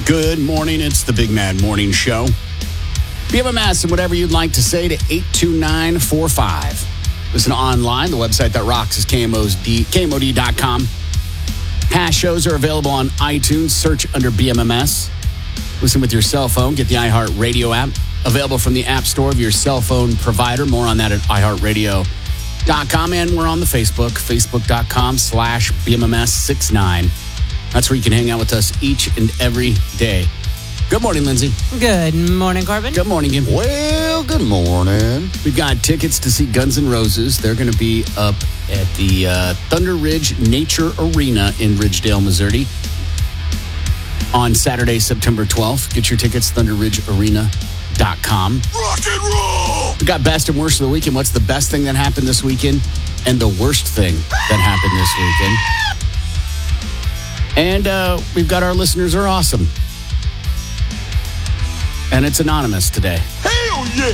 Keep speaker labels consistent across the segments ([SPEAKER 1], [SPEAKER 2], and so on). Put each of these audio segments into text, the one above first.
[SPEAKER 1] Good morning. It's the Big Mad Morning Show. BMMS and whatever you'd like to say to 82945. Listen online. The website that rocks is KMOD.com. Past shows are available on iTunes. Search under BMMS. Listen with your cell phone. Get the iHeartRadio app. Available from the App Store of your cell phone provider. More on that at iHeartRadio.com. And we're on the Facebook. Facebook.com/BMMS69. That's where you can hang out with us each and every day. Good morning, Lindsay.
[SPEAKER 2] Good morning, Corbin.
[SPEAKER 1] Good morning, Kim.
[SPEAKER 3] Well, good morning.
[SPEAKER 1] We've got tickets to see Guns N' Roses. They're going to be up at the Thunder Ridge Nature Arena in Ridgedale, Missouri on Saturday, September 12th. Get your tickets, thunderridgearena.com.
[SPEAKER 3] Rock and roll!
[SPEAKER 1] We got best and worst of the weekend. What's the best thing that happened this weekend and the worst thing that happened this weekend? And we've got our listeners are awesome. And it's anonymous today.
[SPEAKER 3] Hell yeah!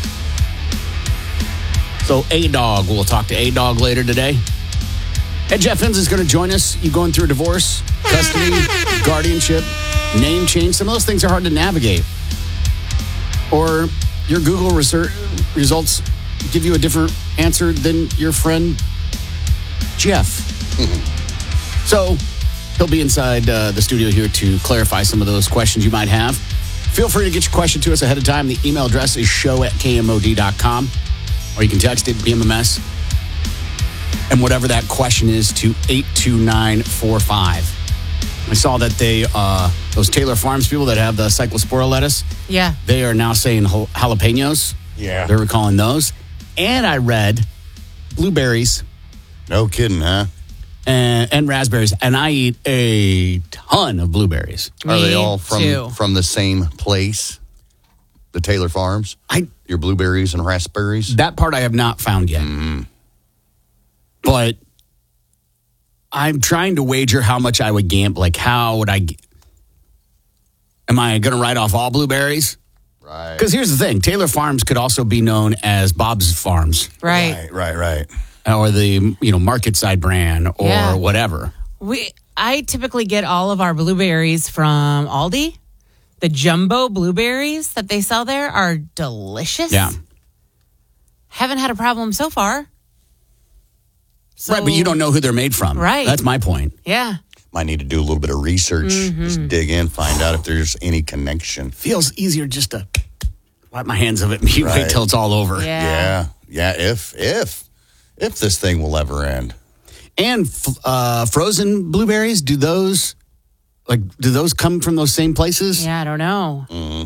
[SPEAKER 1] So A-Dog, we'll talk to A-Dog later today. And Jeff Finns is going to join us. You going through a divorce, custody, guardianship, name change. Some of those things are hard to navigate. Or your Google research results give you a different answer than your friend Jeff. So he'll be inside the studio here to clarify some of those questions you might have. Feel free to get your question to us ahead of time. The email address is show@kmod.com, or you can text it BMMS. And whatever that question is to 82945. I saw that those Taylor Farms people that have the cyclospora lettuce,
[SPEAKER 2] Yeah.
[SPEAKER 1] they are now saying jalapenos.
[SPEAKER 3] Yeah.
[SPEAKER 1] They're recalling those. And I read blueberries
[SPEAKER 3] No kidding, huh?
[SPEAKER 1] and raspberries, and I eat a ton of blueberries.
[SPEAKER 3] Are they
[SPEAKER 2] Me
[SPEAKER 3] all
[SPEAKER 2] too.
[SPEAKER 3] from the same place? The Taylor Farms? Your blueberries and raspberries?
[SPEAKER 1] That part I have not found yet. But I'm trying to wager how much I would gamble. Like, how would I... Am I going to write off all blueberries?
[SPEAKER 3] Right.
[SPEAKER 1] Because here's the thing. Taylor Farms could also be known as Bob's Farms.
[SPEAKER 2] Right.
[SPEAKER 3] Right.
[SPEAKER 1] Or the, market side brand or
[SPEAKER 2] Yeah.
[SPEAKER 1] whatever.
[SPEAKER 2] I typically get all of our blueberries from Aldi. The jumbo blueberries that they sell there are delicious.
[SPEAKER 1] Yeah.
[SPEAKER 2] Haven't had a problem so far. So,
[SPEAKER 1] Right, but you don't know who they're made from.
[SPEAKER 2] Right.
[SPEAKER 1] That's my point.
[SPEAKER 2] Yeah.
[SPEAKER 3] Might need to do a little bit of research. Just dig in, find out if there's any connection.
[SPEAKER 1] Feels easier just to wipe my hands of it and
[SPEAKER 3] Right.
[SPEAKER 1] wait till it's all over.
[SPEAKER 2] Yeah.
[SPEAKER 3] Yeah, if this thing will ever end.
[SPEAKER 1] And frozen blueberries, do those come from those same places?
[SPEAKER 2] Yeah, I don't know.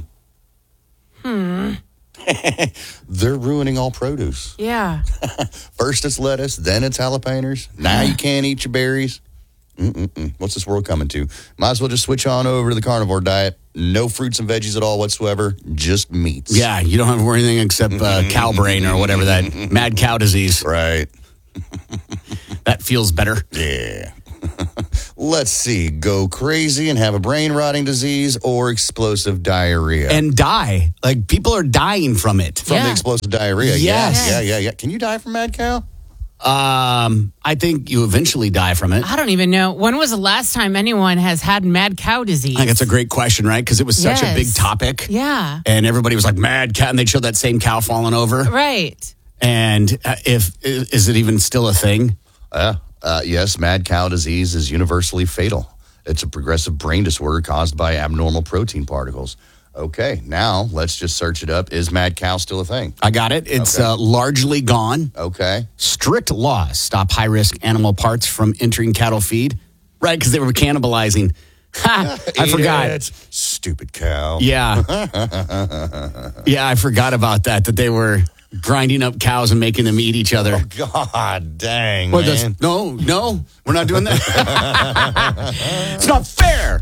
[SPEAKER 3] They're ruining all produce.
[SPEAKER 2] Yeah.
[SPEAKER 3] First it's lettuce, then it's jalapenos. Now you can't eat your berries. What's this world coming to? Might as well just switch on over to the carnivore diet. No fruits and veggies at all whatsoever. Just meats.
[SPEAKER 1] Yeah, you don't have to worry anything except cow brain or whatever, that mad cow disease.
[SPEAKER 3] Right.
[SPEAKER 1] That feels better.
[SPEAKER 3] Yeah. Let's see. Go crazy and have a brain rotting disease or explosive diarrhea.
[SPEAKER 1] And die. Like, people are dying from it.
[SPEAKER 3] From the explosive diarrhea.
[SPEAKER 1] Yes.
[SPEAKER 3] Yeah. Can you die from mad cow?
[SPEAKER 1] I think you eventually die from it.
[SPEAKER 2] I don't even know. When was the last time anyone has had mad cow disease?
[SPEAKER 1] I think it's a great question, right? Because it was such a big topic.
[SPEAKER 2] Yeah.
[SPEAKER 1] And everybody was like, mad cow. And they'd show that same cow falling over.
[SPEAKER 2] Right.
[SPEAKER 1] And is it even still a thing?
[SPEAKER 3] Yes, mad cow disease is universally fatal. It's a progressive brain disorder caused by abnormal protein particles. Okay, now let's just search it up. Is mad cow still a thing?
[SPEAKER 1] I got it. It's
[SPEAKER 3] Okay.
[SPEAKER 1] largely gone.
[SPEAKER 3] Okay.
[SPEAKER 1] Strict laws stop high-risk animal parts from entering cattle feed. Right, because they were cannibalizing. Ha! I forgot.
[SPEAKER 3] Idiots. Stupid cow.
[SPEAKER 1] Yeah. Yeah, I forgot about that they were grinding up cows and making them eat each other.
[SPEAKER 3] God dang,
[SPEAKER 1] Well,
[SPEAKER 3] man.
[SPEAKER 1] no, we're not doing that. It's not fair.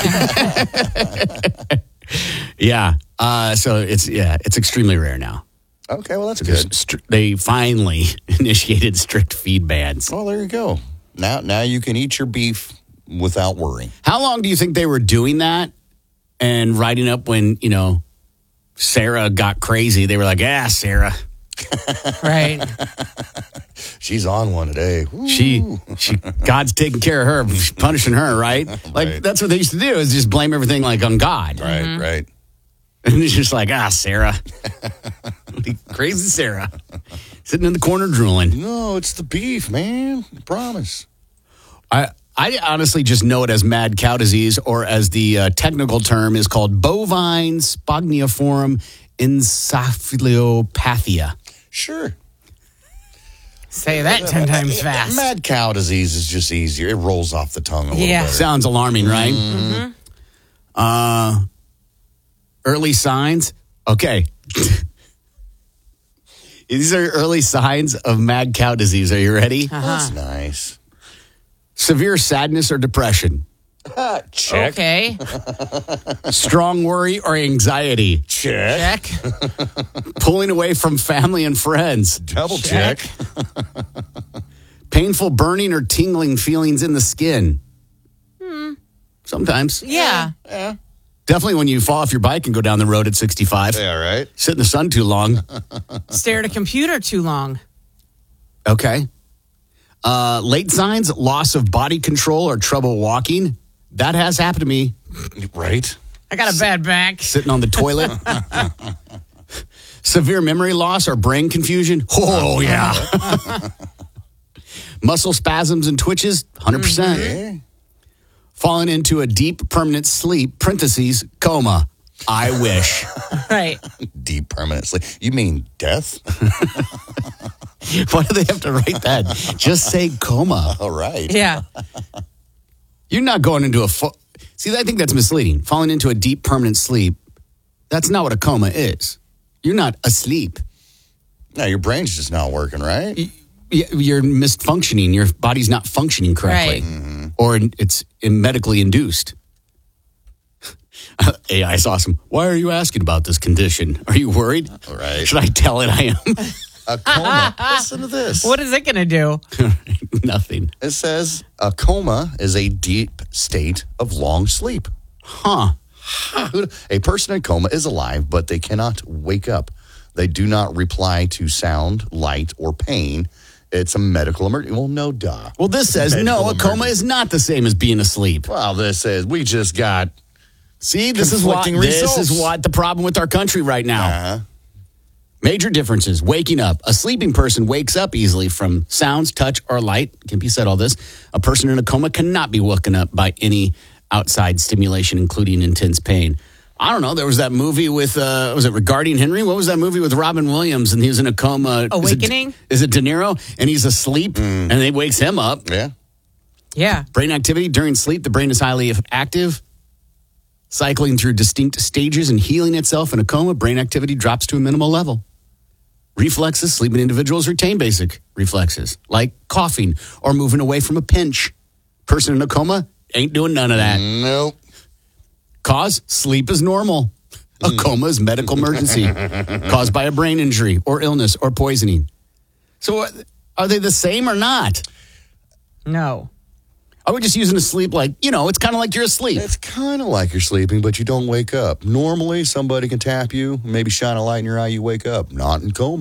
[SPEAKER 1] Yeah. So it's extremely rare now.
[SPEAKER 3] Okay, well, that's
[SPEAKER 1] Because
[SPEAKER 3] good.
[SPEAKER 1] they finally initiated strict feed bans.
[SPEAKER 3] Well, there you go. Now you can eat your beef without worry.
[SPEAKER 1] How long do you think they were doing that and writing up when, Sarah got crazy? They were like, Sarah.
[SPEAKER 2] Right.
[SPEAKER 3] She's on one today. Woo.
[SPEAKER 1] She God's taking care of her, punishing her, right? Like
[SPEAKER 3] Right.
[SPEAKER 1] that's what they used to do is just blame everything like on God.
[SPEAKER 3] Right, right.
[SPEAKER 1] And it's just like, Sarah. Crazy Sarah. Sitting in the corner drooling.
[SPEAKER 3] No, it's the beef, man. I promise.
[SPEAKER 1] I honestly just know it as mad cow disease, or as the technical term is called bovine spongiform encephalopathia.
[SPEAKER 3] Sure.
[SPEAKER 2] Say that 10 times fast.
[SPEAKER 3] Mad cow disease is just easier. It rolls off the tongue a little
[SPEAKER 2] Yeah.
[SPEAKER 3] better.
[SPEAKER 1] Sounds alarming, right? Early signs. Okay. These are early signs of mad cow disease. Are you ready?
[SPEAKER 3] That's nice.
[SPEAKER 1] Severe sadness or depression.
[SPEAKER 3] Check.
[SPEAKER 2] Okay.
[SPEAKER 1] Strong worry or anxiety.
[SPEAKER 3] Check.
[SPEAKER 2] Check.
[SPEAKER 1] Pulling away from family and friends.
[SPEAKER 3] Double check.
[SPEAKER 1] Painful burning or tingling feelings in the skin. Sometimes.
[SPEAKER 2] Yeah.
[SPEAKER 3] Yeah.
[SPEAKER 1] Definitely when you fall off your bike and go down the road at 65.
[SPEAKER 3] Yeah, right.
[SPEAKER 1] Sit in the sun too long.
[SPEAKER 2] Stare at a computer too long.
[SPEAKER 1] Okay. Late signs, loss of body control or trouble walking. That has happened to me.
[SPEAKER 3] Right.
[SPEAKER 2] I got a bad back.
[SPEAKER 1] Sitting on the toilet. Severe memory loss or brain confusion. Oh, yeah. Muscle spasms and twitches. 100%.
[SPEAKER 3] Yeah.
[SPEAKER 1] Falling into a deep permanent sleep, parentheses, coma. I wish.
[SPEAKER 2] Right.
[SPEAKER 3] Deep permanent sleep. You mean death?
[SPEAKER 1] Why do they have to write that? Just say coma.
[SPEAKER 3] All right.
[SPEAKER 2] Yeah.
[SPEAKER 1] You're not going into a... See, I think that's misleading. Falling into a deep permanent sleep, that's not what a coma is. You're not asleep.
[SPEAKER 3] No, your brain's just not working, right?
[SPEAKER 1] You're misfunctioning. Your body's not functioning correctly.
[SPEAKER 2] Right.
[SPEAKER 1] Or it's medically induced. AI is awesome. Why are you asking about this condition? Are you worried?
[SPEAKER 3] All right.
[SPEAKER 1] Should I tell it I am?
[SPEAKER 3] A coma. Listen to this.
[SPEAKER 2] What is it going to do?
[SPEAKER 1] Nothing.
[SPEAKER 3] It says a coma is a deep state of long sleep.
[SPEAKER 1] Huh.
[SPEAKER 3] A person in coma is alive, but they cannot wake up. They do not reply to sound, light, or pain. It's a medical emergency. Well, no, duh.
[SPEAKER 1] Well, this says
[SPEAKER 3] Medical
[SPEAKER 1] no, a coma
[SPEAKER 3] emergency.
[SPEAKER 1] is not the same as being asleep.
[SPEAKER 3] Well, this says we just got
[SPEAKER 1] See, this is what
[SPEAKER 3] Conflicting results.
[SPEAKER 1] the problem with our country right now. Major differences. Waking up. A sleeping person wakes up easily from sounds, touch, or light. Can be said all this. A person in a coma cannot be woken up by any outside stimulation, including intense pain. I don't know. There was that movie with, was it Regarding Henry? What was that movie with Robin Williams? And he was in a coma.
[SPEAKER 2] Awakening?
[SPEAKER 1] Is it De Niro? And he's asleep, and they wakes him up.
[SPEAKER 3] Yeah.
[SPEAKER 2] Yeah.
[SPEAKER 1] Brain activity during sleep. The brain is highly active, cycling through distinct stages and healing itself. In a coma, brain activity drops to a minimal level. Reflexes. Sleeping individuals retain basic reflexes, like coughing or moving away from a pinch. Person in a coma ain't doing none of that.
[SPEAKER 3] Nope.
[SPEAKER 1] Cause, sleep is normal. A coma is medical emergency caused by a brain injury or illness or poisoning. So are they the same or not?
[SPEAKER 2] No.
[SPEAKER 1] Are we just using asleep like, it's kind of like you're asleep?
[SPEAKER 3] It's kind of like you're sleeping, but you don't wake up. Normally, somebody can tap you, maybe shine a light in your eye, you wake up. Not in coma.